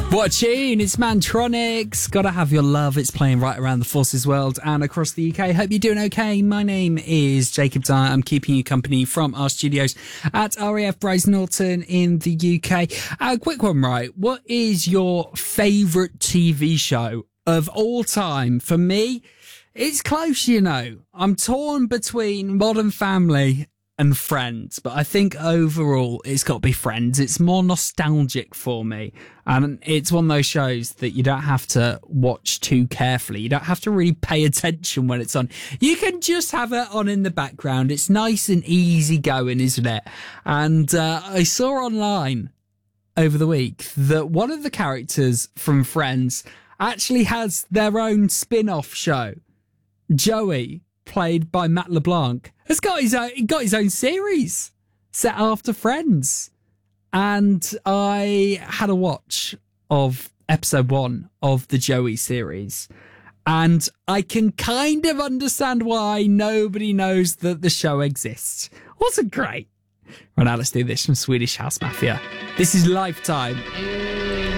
What a tune, it's Mantronics, Gotta Have Your Love. It's playing right around the Forces world and across the UK. Hope you're doing okay. My name is Jacob Dyer. I'm keeping you company from our studios at RAF Bryce Norton in the UK. A quick one, right? What is your favourite TV show of all time? For me, it's close, you know. I'm torn between Modern Family and Friends, but I think overall it's got to be Friends. It's more nostalgic for me, and it's one of those shows that you don't have to watch too carefully. You don't have to really pay attention when it's on. You can just have it on in the background. It's nice and easy going, isn't it? And I saw online over the week that one of the characters from Friends actually has their own spin-off show. Joey, played by Matt LeBlanc, has got his own series set after Friends. And I had a watch of episode 1 of the Joey series, and I can kind of understand why nobody knows that the show exists. Wasn't great. Right, now let's do this from Swedish House Mafia. This is Lifetime.